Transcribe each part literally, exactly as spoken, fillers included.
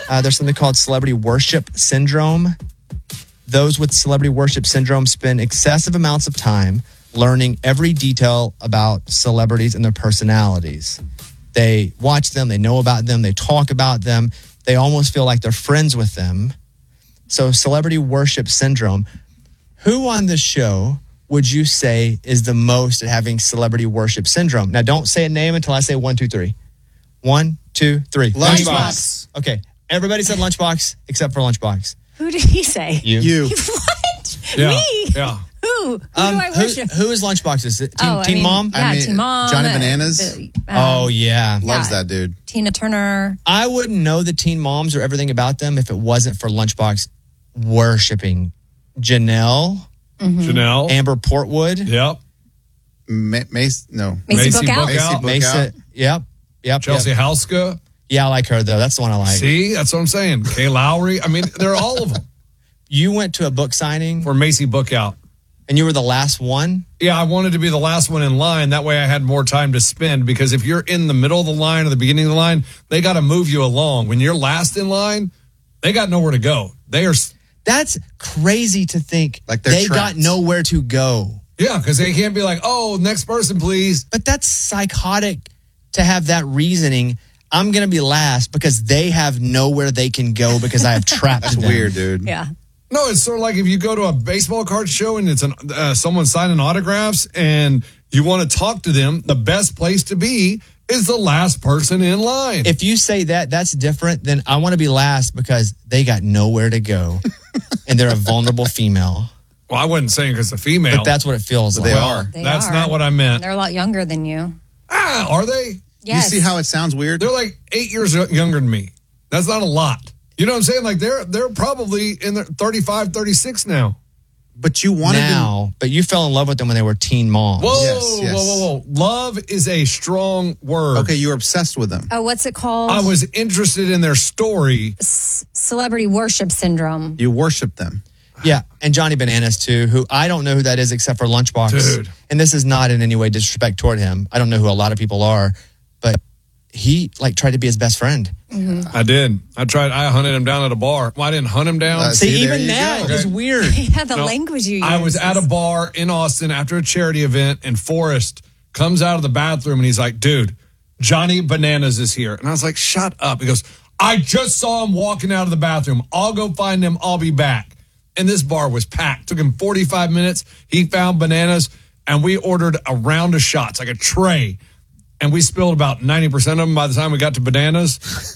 Uh, there's something called celebrity worship syndrome. Those with celebrity worship syndrome spend excessive amounts of time learning every detail about celebrities and their personalities. They watch them, they know about them, they talk about them, they almost feel like they're friends with them. So celebrity worship syndrome. Who on this show would you say is the most at having celebrity worship syndrome? Now, don't say a name until I say one, two, three. One, two, three. Lunchbox. Okay, everybody said Lunchbox except for Lunchbox. Who did he say? You. You. What? Yeah. Me? Yeah. Who? Who Um, do I who, worship? who is Lunchbox? Is it Teen, oh, I teen mean, Mom? Yeah, I mean, Teen Mom. Johnny uh, Bananas? the, um, Oh, yeah. Loves Yeah. that dude. Tina Turner. I wouldn't know the Teen Moms or everything about them if it wasn't for Lunchbox worshiping Janelle, Janelle. Amber Portwood, Yep. Ma- Mace, no. Macy, Macy Bookout. Bookout. Macy Bookout. Mesa. Yep. Yep. Chelsea Yep. Houska. Yeah, I like her, though. That's the one I like. See, that's what I'm saying. Kay Lowry. I mean, they're all of them. You went to a book signing For Macy Bookout. and you were the last one. Yeah, I wanted to be the last one in line. That way I had more time to spend, because if you're in the middle of the line or the beginning of the line, they got to move you along. When you're last in line, they got nowhere to go. They are, That's crazy to think Like they're they trapped. got nowhere to go. yeah, because they can't be like, oh, next person, please. But that's psychotic to have that reasoning. I'm going to be last because they have nowhere they can go because I have trapped That's them. weird, dude. Yeah. No, it's sort of like if you go to a baseball card show and it's an, uh, someone signing autographs and you want to talk to them, the best place to be is the last person in line. If you say that, that's different than I want to be last because they got nowhere to go and they're a vulnerable female. Well, I wasn't saying because the female. But that's what it feels But like. they are. They That's are. not what I meant. They're a lot younger than you. Ah, are they? Yes. You see how it sounds weird? They're like eight years younger than me. That's not a lot. You know what I'm saying? Like they're they're probably in their thirty-five, thirty-six now. But you wanted to. now, but you fell in love with them when they were teen moms. Whoa, Yes, yes. whoa, whoa, whoa. Love is a strong word. Okay, you were obsessed with them. Oh, what's it called? I was interested in their story. Celebrity worship syndrome. You worshiped them. Yeah, and Johnny Bananas too, who I don't know who that is except for Lunchbox. Dude. And this is not in any way disrespect toward him. I don't know who a lot of people are, but he like tried to be his best friend. I did. I tried. I hunted him down at a bar. Well, I didn't hunt him down. Uh, See, See, there even you that go. is Okay. weird. Yeah, the No, language you use. I was at a is- bar in Austin after a charity event, and Forrest comes out of the bathroom and he's like, dude, Johnny Bananas is here. And I was like, shut up. He goes, I just saw him walking out of the bathroom. I'll go find him. I'll be back. And this bar was packed. Took him forty-five minutes. He found Bananas, and we ordered a round of shots, like a tray. And we spilled about ninety percent of them by the time we got to Bananas.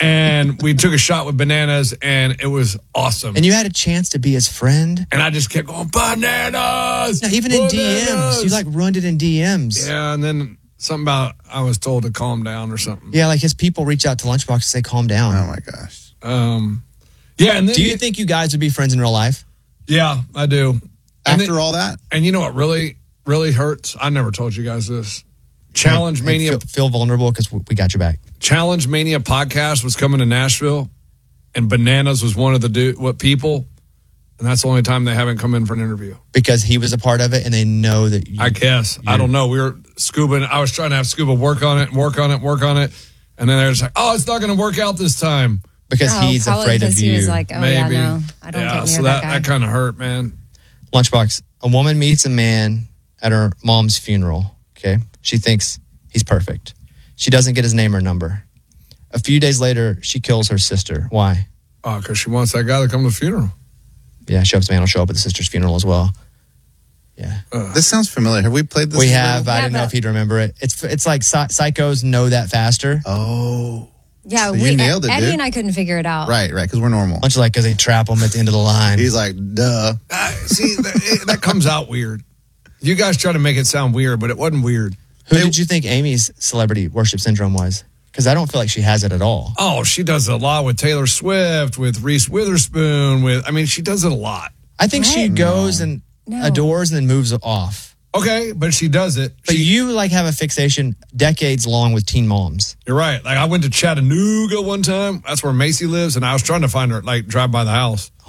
And we took a shot with Bananas, and it was awesome. And you had a chance to be his friend. And I just kept going, Bananas! Now, even in D Ms, Bananas!" you like ruined it in D Ms. Yeah, and then something about I was told to calm down or something. Yeah, like his people reach out to Lunchbox and say, calm down. Oh my gosh. Um, yeah, and then Do you think you guys would be friends in real life? Yeah, I do. And, After then- all that, and you know what really, really hurts? I never told you guys this. Challenge Hey, Mania, Feel, feel vulnerable because we got your back. Challenge Mania podcast was coming to Nashville, and Bananas was one of the do what people, and that's the only time they haven't come in for an interview. Because he was a part of it and they know that you, I guess. I don't know. We were Scuba. I was trying to have Scuba work on it, and work on it, work on it. And then they're just like, oh, it's not going to work out this time. because Oh, he's probably afraid of because you. He was like, oh, Maybe. yeah, no, I don't yeah, get near so that, that, guy. that kind of hurt, man. Lunchbox, a woman meets a man at her mom's funeral. Okay. She thinks he's perfect. She doesn't get his name or number. A few days later, she kills her sister. Why? Oh, because she wants that guy to come to the funeral. Yeah, Shep's man will show up at the sister's funeral as well. Yeah. this sounds familiar. Have we played this? We before? have. I Yeah, didn't know but- if he'd remember it. It's it's like psy- psychos know that faster. Oh, yeah, So you we, nailed it, Eddie dude. and I couldn't figure it out. right, right. Because we're normal. Much like because they trap them at the end of the line. He's like, duh. Uh, see, that, it, that comes out weird. You guys try to make it sound weird, but it wasn't weird. Who did you think Amy's celebrity worship syndrome was? Because I don't feel like she has it at all. Oh, she does it a lot with Taylor Swift, with Reese Witherspoon, with, I mean, she does it a lot. I think she What? goes and No. adores and then moves off. Okay, but she does it. But She- you like have a fixation decades long with teen moms. You're right. Like I went to Chattanooga one time. That's where Macy lives, and I was trying to find her, like drive by the house.